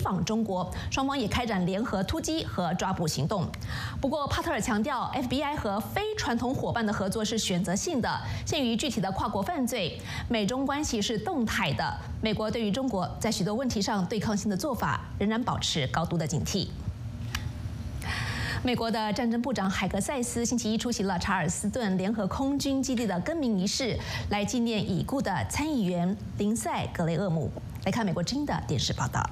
访中国，双方也开展联合突击和抓捕行动。不过，帕特尔强调 ，FBI 和非传统伙伴的合作是选择性的，限于具体的跨国犯罪。美中关系是动态的，美国对于中国在许多问题上对抗性的做法仍然保持高度的警惕。美国的战争部长海格塞斯星期一出席了查尔斯顿联合空军基地的更名仪式，来纪念已故的参议员林赛·格雷厄姆。来看美国之音的电视报道。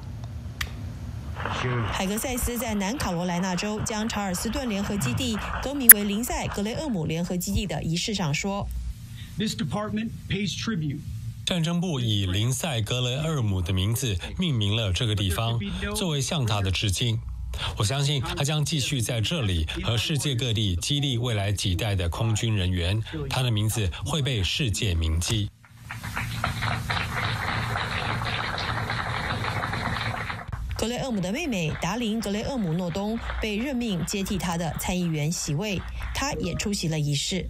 海格塞斯在南卡罗来纳州将查尔斯顿联合基地更名为林赛·格雷厄姆联合基地的仪式上说 ：“This department pays tribute.” 战争部以林赛·格雷厄姆的名字命名了这个地方，作为向他的致敬。我相信他将继续在这里和世界各地激励未来几代的空军人员，他的名字会被世界铭记。 格雷厄姆的妹妹达琳·格雷厄姆诺东被任命接替他的参议员席位，她也出席了仪式。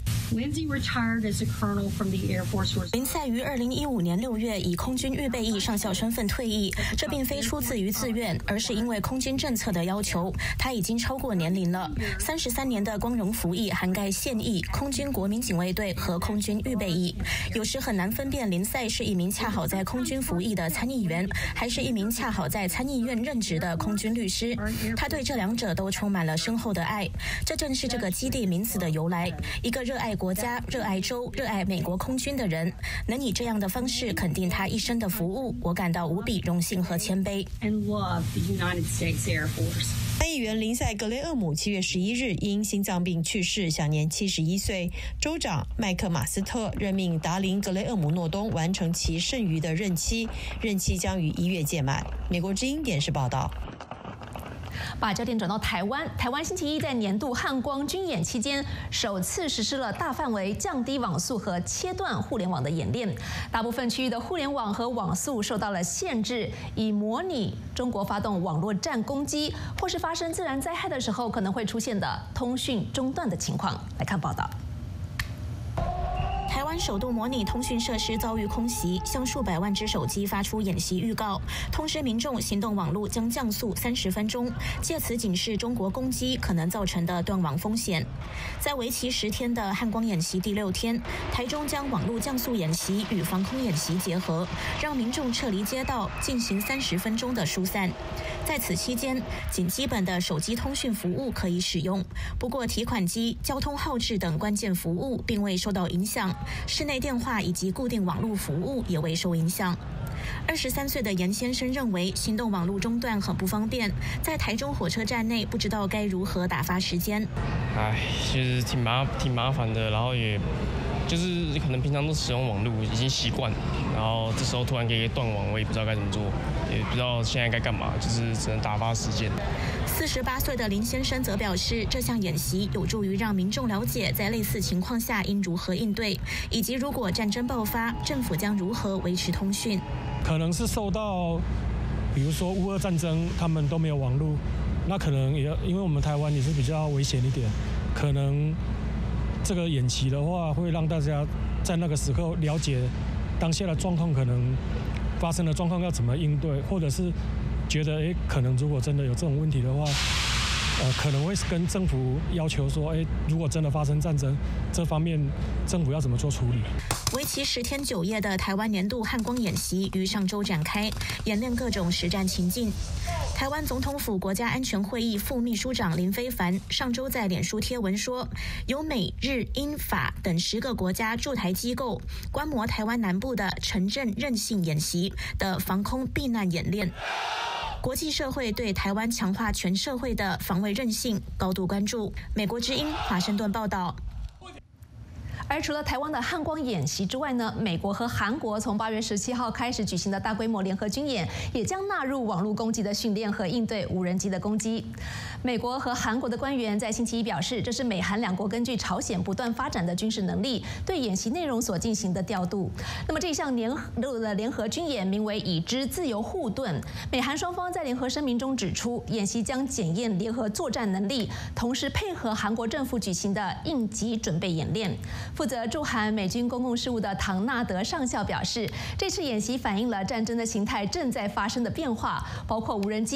林赛于2015年6月以空军预备役上校身份退役，这并非出自于自愿，而是因为空军政策的要求。他已经超过年龄了，33年的光荣服役涵盖现役、空军国民警卫队和空军预备役。有时很难分辨林赛是一名恰好在空军服役的参议员，还是一名恰好在参议院任职的空军律师。他对这两者都充满了深厚的爱，这正是这个基地名词的由来。一个热爱国家、热爱州、热爱美国空军的人，能以这样的方式肯定他一生的服务，我感到无比荣幸和谦卑。 参议员林赛·格雷厄姆7月11日因心脏病去世，享年71岁。州长麦克马斯特任命达琳·格雷厄姆诺东完成其剩余的任期，任期将于1月届满。美国之音电视报道。 把焦点转到台湾，台湾星期一在年度汉光军演期间，首次实施了大范围降低网速和切断互联网的演练。大部分区域的互联网和网速受到了限制，以模拟中国发动网络战攻击，或是发生自然灾害的时候可能会出现的通讯中断的情况。来看报道。 台湾首度模拟通讯设施遭遇空袭，向数百万只手机发出演习预告，通知民众行动网络将降速30分钟，借此警示中国攻击可能造成的断网风险。在为期10天的汉光演习第6天，台中将网络降速演习与防空演习结合，让民众撤离街道，进行30分钟的疏散。在此期间，仅基本的手机通讯服务可以使用，不过提款机、交通号志等关键服务并未受到影响，室内电话以及固定网络服务也未受影响。23岁的严先生认为行动网络中断很不方便，在台中火车站内不知道该如何打发时间。 其实挺麻烦的，然后也就是可能平常都使用网络已经习惯，然后这时候突然可以断网，我也不知道该怎么做，也不知道现在该干嘛，就是只能打发时间。 48岁的林先生则表示，这项演习有助于让民众了解在类似情况下应如何应对，以及如果战争爆发，政府将如何维持通讯。 可能是受到，比如说乌俄战争，他们都没有网络，那可能也因为我们台湾也是比较危险一点，可能这个演习的话，会让大家在那个时刻了解当下的状况，可能发生的状况要怎么应对，或者是觉得可能如果真的有这种问题的话，可能会跟政府要求说，如果真的发生战争，这方面政府要怎么做处理？ 为期10天9夜的台湾年度汉光演习于上周展开，演练各种实战情境。台湾总统府国家安全会议副秘书长林飞帆上周在脸书贴文说，由美、日、英、法等10个国家驻台机构观摩台湾南部的城镇韧性演习的防空避难演练。国际社会对台湾强化全社会的防卫韧性高度关注。美国之音华盛顿报道。 而除了台湾的汉光演习之外呢，美国和韩国从8月17号开始举行的大规模联合军演，也将纳入网络攻击的训练和应对无人机的攻击。美国和韩国的官员在星期一表示，这是美韩两国根据朝鲜不断发展的军事能力，对演习内容所进行的调度。那么这项联合军演名为“已知自由护盾”。美韩双方在联合声明中指出，演习将检验联合作战能力，同时配合韩国政府举行的应急准备演练。负责驻韩美军公共事务的唐纳德上校表示，这次演习反映了战争的形态正在发生的变化，包括无人机。